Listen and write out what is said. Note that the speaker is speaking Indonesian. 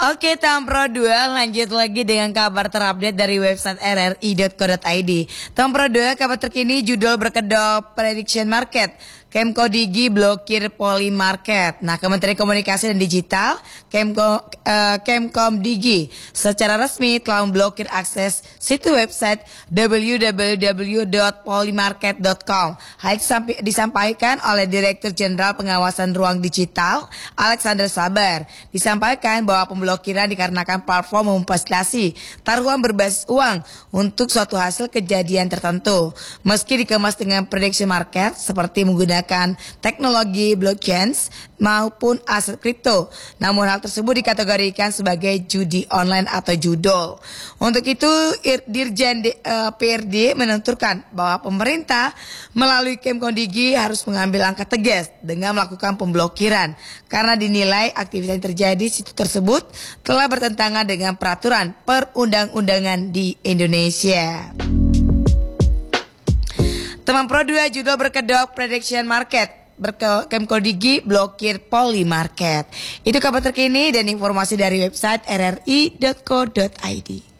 Oke, Tampro 2 lanjut lagi dengan kabar terupdate dari website rri.co.id. Tampro 2 kabar terkini judul berkedok prediction market. Kemko Digi blokir Polymarket. Nah, Kementerian Komunikasi dan Digital, Kemkom Digi secara resmi telah memblokir akses situs website www.polymarket.com. Hal itu disampaikan oleh Direktur Jenderal Pengawasan Ruang Digital, Alexander Sabar. Disampaikan bahwa pemblokiran dikarenakan platform memfasilitasi taruhan berbasis uang untuk suatu hasil kejadian tertentu. Meski dikemas dengan prediction market seperti menggunakan teknologi blockchain maupun aset kripto, namun hal tersebut dikategorikan sebagai judi online atau judol. Untuk itu, Dirjen PRD menuturkan bahwa pemerintah melalui Kemkom Digi harus mengambil langkah tegas dengan melakukan pemblokiran karena dinilai aktivitas yang terjadi di situs tersebut telah bertentangan dengan peraturan perundang-undangan di Indonesia. Teman Pro 2 judul berkedok prediction market. Kemko Digi blokir Polymarket. Itu kabar terkini dan informasi dari website rri.co.id.